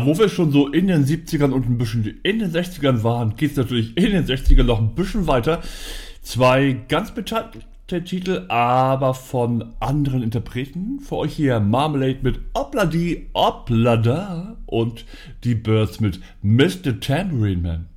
wo wir schon so in den 70ern und ein bisschen in den 60ern waren, geht es natürlich in den 60ern noch ein bisschen weiter. Zwei ganz bekannte Titel, aber von anderen Interpreten. Für euch hier Marmalade mit Obladi Oblada und die Birds mit Mr. Tambourine Man.